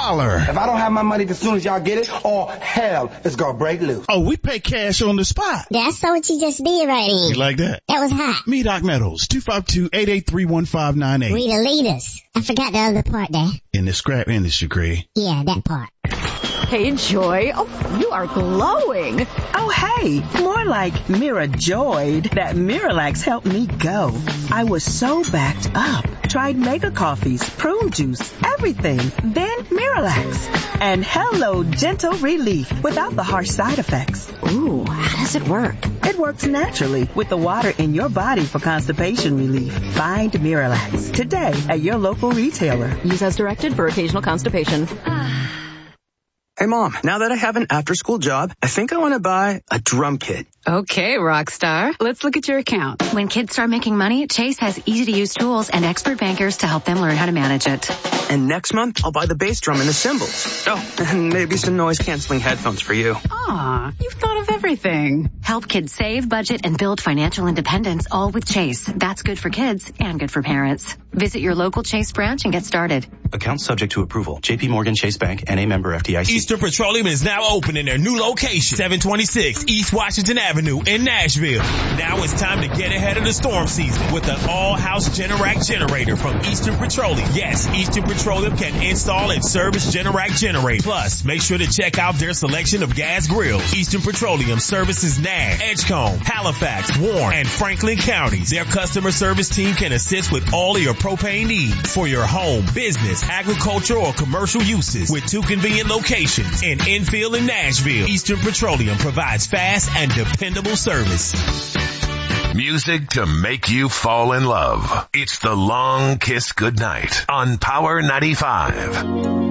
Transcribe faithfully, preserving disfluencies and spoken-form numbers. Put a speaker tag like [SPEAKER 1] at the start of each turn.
[SPEAKER 1] holler.
[SPEAKER 2] If I don't have my money as soon as y'all get it, all hell is gonna break loose.
[SPEAKER 1] Oh, we pay cash on the spot.
[SPEAKER 3] That's what you just did right in.
[SPEAKER 1] You like that?
[SPEAKER 3] That was hot.
[SPEAKER 1] Me, Doc Meadows, two five two, eight eight three, one five nine eight.
[SPEAKER 3] We the leaders. I forgot the other part there.
[SPEAKER 1] In the scrap industry, Craig.
[SPEAKER 3] Yeah, that part.
[SPEAKER 4] Hey, Joy. Oh, you are glowing.
[SPEAKER 5] Oh, hey. More like Mira joyed that Miralax helped me go. I was so backed up. Tried mega coffees, prune juice, everything. Then Miralax. And hello, gentle relief without the harsh side effects.
[SPEAKER 4] Ooh, how does it work?
[SPEAKER 5] It works naturally with the water in your body for constipation relief. Find Miralax today at your local retailer.
[SPEAKER 4] Use as directed for occasional constipation.
[SPEAKER 6] Hey, Mom, now that I have an after-school job, I think I want to buy a drum kit.
[SPEAKER 7] Okay, Rockstar. Let's look at your account.
[SPEAKER 8] When kids start making money, Chase has easy-to-use tools and expert bankers to help them learn how to manage it.
[SPEAKER 6] And next month, I'll buy the bass drum and the cymbals. Oh, and maybe some noise-canceling headphones for you.
[SPEAKER 7] Aw, you've thought of everything.
[SPEAKER 8] Help kids save, budget, and build financial independence, all with Chase. That's good for kids and good for parents. Visit your local Chase branch and get started.
[SPEAKER 9] Account subject to approval. J P Morgan Chase Bank, N A member F D I C.
[SPEAKER 10] Eastern Petroleum is now open in their new location, seven twenty-six East Washington Avenue in Nashville. Now it's time to get ahead of the storm season with an all-house Generac generator from Eastern Petroleum. Yes, Eastern Petroleum can install and service Generac generators. Plus, make sure to check out their selection of gas grills. Eastern Petroleum services Nash, Edgecombe, Halifax, Warren, and Franklin counties. Their customer service team can assist with all of your propane needs for your home, business, agriculture, or commercial uses with two convenient locations in Enfield and Nashville. Eastern Petroleum provides fast and dependable service.
[SPEAKER 11] Music to make you fall in love. It's the Long Kiss Goodnight on Power ninety-five.